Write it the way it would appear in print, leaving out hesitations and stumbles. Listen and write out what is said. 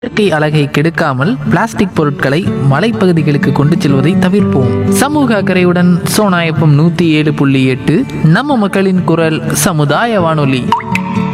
இயற்கை அழகை கெடுக்காமல் பிளாஸ்டிக் பொருட்களை மலைப்பகுதிகளுக்கு கொண்டு செல்வதை தவிர்ப்போம். சமூக அக்கறையுடன் சோனா FM 107.8 நம்ம மக்களின் குரல் சமுதாய வானொலி.